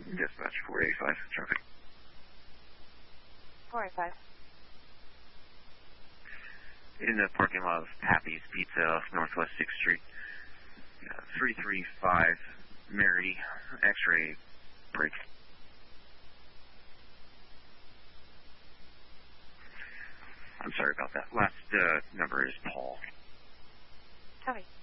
Dispatch 485, traffic. 485. In the parking lot of Pappy's Pizza off Northwest 6th Street. 335 Mary, X-ray break. I'm sorry about that. Last number is Paul. Copy.